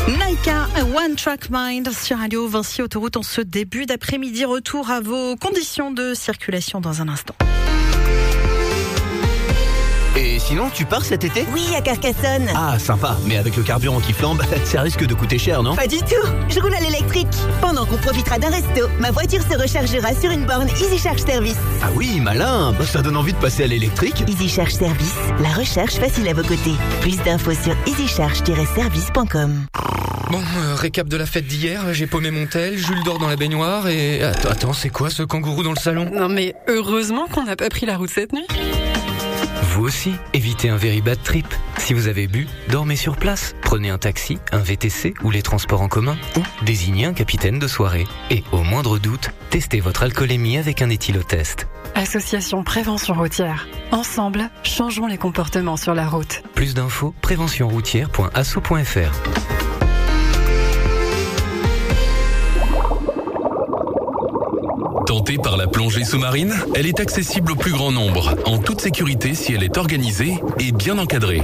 Naika, One Track Mind sur Radio Vinci Autoroute en ce début d'après-midi. Retour à vos conditions de circulation dans un instant. Et sinon, tu pars cet été ? Oui, à Carcassonne. Ah, sympa. Mais avec le carburant qui flambe, ça risque de coûter cher, non ? Pas du tout. Je roule à l'électrique. Pendant qu'on profitera d'un resto, ma voiture se rechargera sur une borne Easy Charge Service. Ah oui, malin. Ça donne envie de passer à l'électrique. Easy Charge Service, la recharge facile à vos côtés. Plus d'infos sur easycharge-service.com. Bon, récap de la fête d'hier, j'ai paumé mon tel, Jules dort dans la baignoire et... Attends, c'est quoi ce kangourou dans le salon ? Non mais heureusement qu'on n'a pas pris la route cette nuit. Vous aussi, évitez un very bad trip. Si vous avez bu, dormez sur place. Prenez un taxi, un VTC ou les transports en commun ou désignez un capitaine de soirée. Et au moindre doute, testez votre alcoolémie avec un éthylotest. Association Prévention Routière. Ensemble, changeons les comportements sur la route. Plus d'infos, préventionroutière.asso.fr. Tentée par la plongée sous-marine, elle est accessible au plus grand nombre, en toute sécurité si elle est organisée et bien encadrée.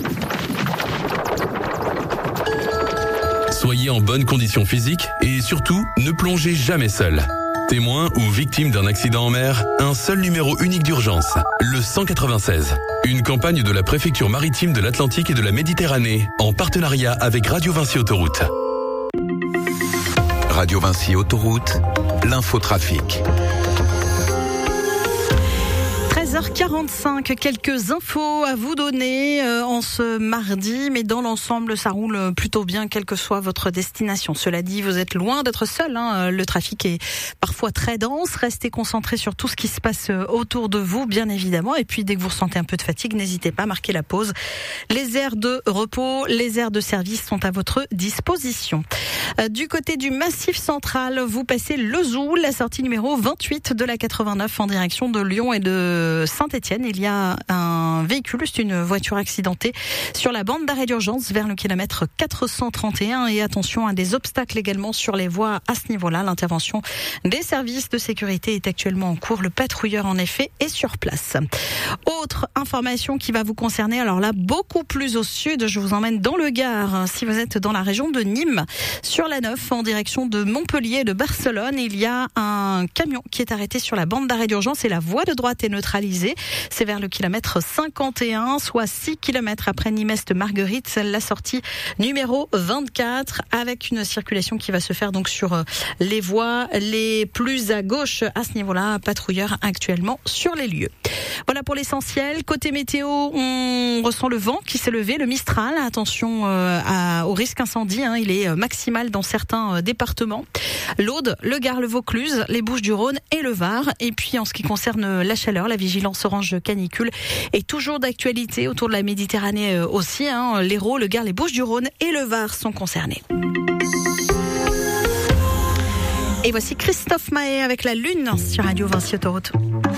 Soyez en bonne condition physique et surtout, ne plongez jamais seul. Témoin ou victime d'un accident en mer, un seul numéro unique d'urgence, le 196. Une campagne de la préfecture maritime de l'Atlantique et de la Méditerranée, en partenariat avec Radio Vinci Autoroute. Radio Vinci Autoroute, l'infotrafic. 13h45, quelques infos à vous donner en ce mardi, mais dans l'ensemble, ça roule plutôt bien, quelle que soit votre destination. Cela dit, vous êtes loin d'être seul, le trafic est parfois très dense. Restez concentrés sur tout ce qui se passe autour de vous, bien évidemment. Et puis, dès que vous ressentez un peu de fatigue, n'hésitez pas à marquer la pause. Les aires de repos, les aires de service sont à votre disposition. Du côté du Massif Central, vous passez le Zoul, la sortie numéro 28 de la 89 en direction de Lyon et de Saint-Étienne. Il y a un véhicule, c'est une voiture accidentée sur la bande d'arrêt d'urgence vers le kilomètre 431 et attention à des obstacles également sur les voies à ce niveau-là. L'intervention des services de sécurité est actuellement en cours. Le patrouilleur en effet est sur place. Autre information qui va vous concerner, alors là beaucoup plus au sud, je vous emmène dans le Gard. Si vous êtes dans la région de Nîmes, sur la 9 en direction de Montpellier et de Barcelone, il y a un camion qui est arrêté sur la bande d'arrêt d'urgence et la voie de droite est neutralisée. C'est vers le kilomètre 51, soit 6 km après Nîmes-Marguerite, la sortie numéro 24, avec une circulation qui va se faire donc sur les voies les plus à gauche à ce niveau-là. Patrouilleur actuellement sur les lieux. Voilà pour l'essentiel. Côté météo, on ressent le vent qui s'est levé, le Mistral. Attention au risque incendie, il est maximal dans certains départements. L'Aude, le Gard, le Vaucluse, les Bouches-du-Rhône et le Var. Et puis en ce qui concerne la chaleur, la vigilance orange canicule est toujours d'actualité autour de la Méditerranée aussi. L'Hérault, le Gard, les Bouches-du-Rhône et le Var sont concernés. Et voici Christophe Maé avec La Lune sur Radio Vinci Autoroute.